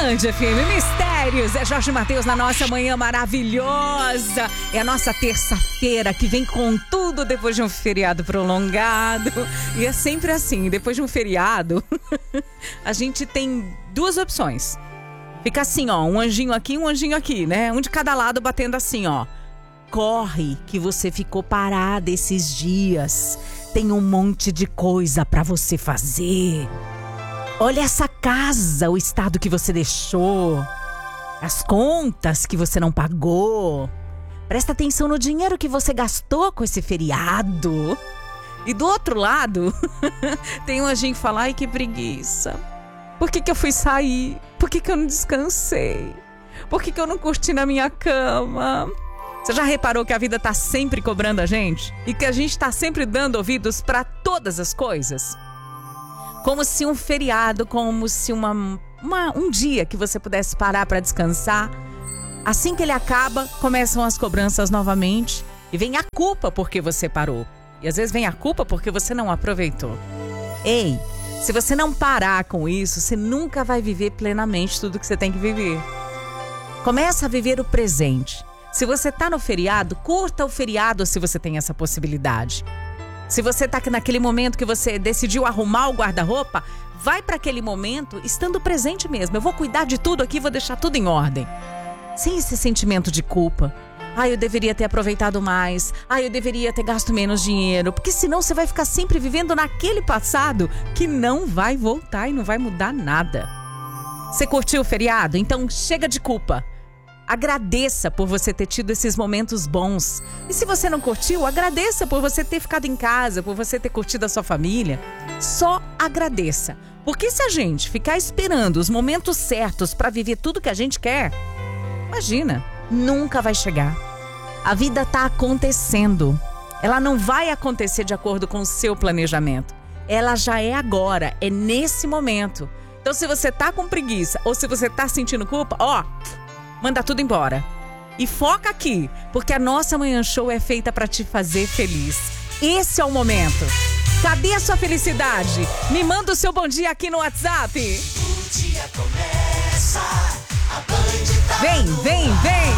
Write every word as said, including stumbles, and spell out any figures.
Band F M Mistérios, é Jorge Mateus na nossa manhã maravilhosa. É a nossa terça-feira que vem com tudo depois de um feriado prolongado. E é sempre assim, depois de um feriado, a gente tem duas opções. Fica assim, ó, um anjinho aqui, um anjinho aqui, né? Um de cada lado batendo assim, ó. Corre que você ficou parada esses dias. Tem um monte de coisa pra você fazer. Olha essa casa, o estado que você deixou, as contas que você não pagou. Presta atenção no dinheiro que você gastou com esse feriado. E do outro lado, tem um anjinho que fala, ai que preguiça. Por que que eu fui sair? Por que que eu não descansei? Por que que eu não curti na minha cama? Você já reparou que a vida tá sempre cobrando a gente? E que a gente tá sempre dando ouvidos para todas as coisas? Como se um feriado, como se uma, uma, um dia que você pudesse parar para descansar. Assim que ele acaba, começam as cobranças novamente. E vem a culpa porque você parou. E às vezes vem a culpa porque você não aproveitou. Ei, se você não parar com isso, você nunca vai viver plenamente tudo que você tem que viver. Começa a viver o presente. Se você tá no feriado, curta o feriado se você tem essa possibilidade. Se você tá naquele momento que você decidiu arrumar o guarda-roupa, vai para aquele momento estando presente mesmo. Eu vou cuidar de tudo aqui, vou deixar tudo em ordem. Sem esse sentimento de culpa. Ah, eu deveria ter aproveitado mais. Ah, eu deveria ter gasto menos dinheiro. Porque senão você vai ficar sempre vivendo naquele passado que não vai voltar e não vai mudar nada. Você curtiu o feriado? Então chega de culpa. Agradeça por você ter tido esses momentos bons. E se você não curtiu, agradeça por você ter ficado em casa, por você ter curtido a sua família. Só agradeça. Porque se a gente ficar esperando os momentos certos para viver tudo que a gente quer, imagina, nunca vai chegar. A vida tá acontecendo. Ela não vai acontecer de acordo com o seu planejamento. Ela já é agora, é nesse momento. Então se você tá com preguiça ou se você tá sentindo culpa, ó... manda tudo embora. E foca aqui, porque a nossa Manhã Show é feita pra te fazer feliz. Esse é o momento. Cadê a sua felicidade? Me manda o seu bom dia aqui no WhatsApp. O dia começa, a Band tá vem, vem, vem.